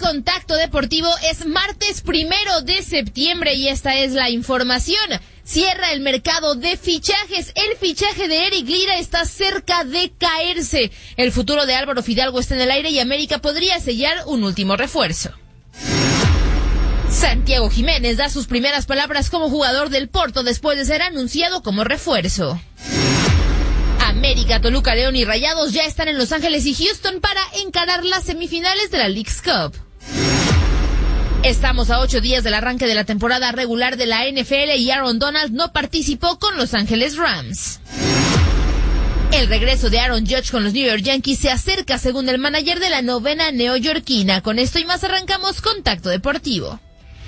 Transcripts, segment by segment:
Contacto Deportivo es martes 1 de septiembre y esta es la información. Cierra el mercado de fichajes. El fichaje de Eric Lira está cerca de caerse. El futuro de Álvaro Fidalgo está en el aire y América podría sellar un último refuerzo. Santiago Jiménez da sus primeras palabras como jugador del Porto después de ser anunciado como refuerzo. América, Toluca, León y Rayados ya están en Los Ángeles y Houston para encarar las semifinales de la Leagues Cup. Estamos a 8 días del arranque de la temporada regular de la NFL y Aaron Donald no participó con Los Ángeles Rams. El regreso de Aaron Judge con los New York Yankees se acerca según el manager de la novena neoyorquina. Con esto y más arrancamos Contacto Deportivo.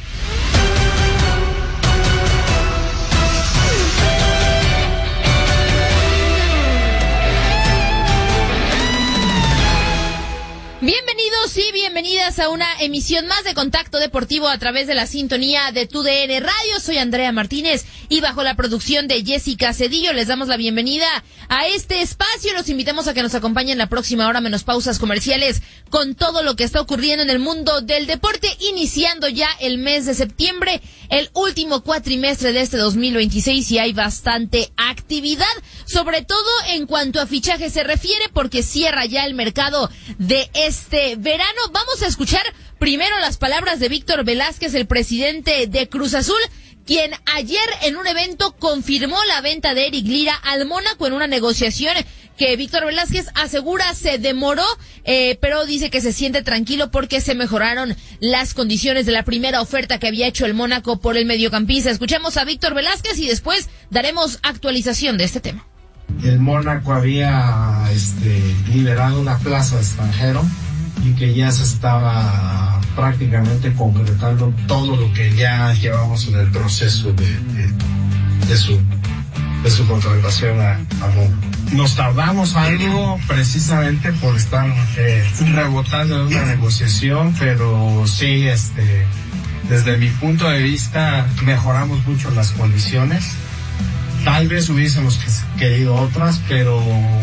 Bienvenidos y bienvenidas a una emisión más de Contacto Deportivo a través de la sintonía de TUDN Radio. Soy Andrea Martínez y bajo la producción de Jessica Cedillo les damos la bienvenida a este espacio. Los invitamos a que nos acompañen la próxima hora menos pausas comerciales con todo lo que está ocurriendo en el mundo del deporte, iniciando ya el mes de septiembre, el último cuatrimestre de este 2026 y hay bastante actividad, sobre todo en cuanto a fichaje se refiere porque cierra ya el mercado de este verano. Vamos a escuchar primero las palabras de Víctor Velázquez, el presidente de Cruz Azul, quien ayer en un evento confirmó la venta de Eric Lira al Mónaco en una negociación que Víctor Velázquez asegura se demoró, pero dice que se siente tranquilo porque se mejoraron las condiciones de la primera oferta que había hecho el Mónaco por el mediocampista. Escuchamos a Víctor Velázquez y después daremos actualización de este tema. El Mónaco había liberado una plaza de extranjero y que ya se estaba prácticamente concretando todo lo que ya llevamos en el proceso de su contratación a Mónaco. Nos tardamos algo precisamente por estar rebotando en una negociación, pero sí, desde mi punto de vista mejoramos mucho las condiciones. Tal vez hubiésemos querido otras, pero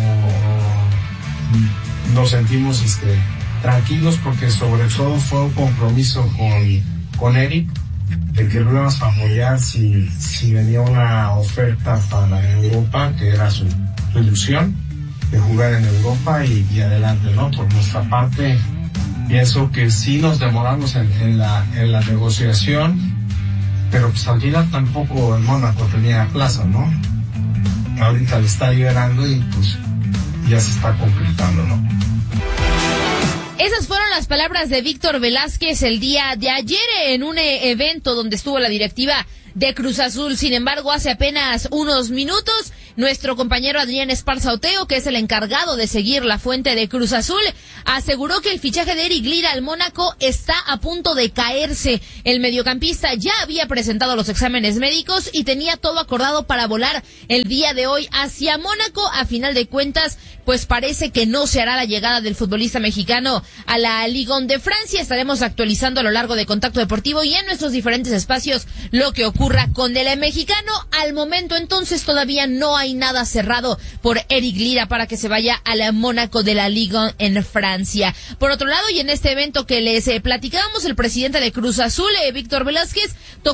nos sentimos tranquilos porque sobre todo fue un compromiso con Eric de que lo íbamos a apoyar si venía una oferta para Europa, que era su ilusión de jugar en Europa y adelante, ¿no? Por nuestra parte pienso que sí nos demoramos en la negociación, pero pues al final tampoco el Mónaco tenía plaza, ¿no? Ahorita le está liberando y pues ya se está completando, ¿no? Esas fueron las palabras de Víctor Velázquez el día de ayer en un evento donde estuvo la directiva de Cruz Azul. Sin embargo, hace apenas unos minutos, nuestro compañero Adrián Esparza Oteo, que es el encargado de seguir la fuente de Cruz Azul, aseguró que el fichaje de Eric Lira al Mónaco está a punto de caerse. El mediocampista ya había presentado los exámenes médicos y tenía todo acordado para volar el día de hoy hacia Mónaco. A final de cuentas, pues parece que no se hará la llegada del futbolista mexicano a la Ligue 1 de Francia. Estaremos actualizando a lo largo de Contacto Deportivo y en nuestros diferentes espacios lo que ocurra con el mexicano. Al momento entonces todavía no hay nada cerrado por Eric Lira para que se vaya a la Mónaco de la Ligue 1 en Francia. Por otro lado, y en este evento que les platicábamos, el presidente de Cruz Azul, Víctor Velázquez, tocó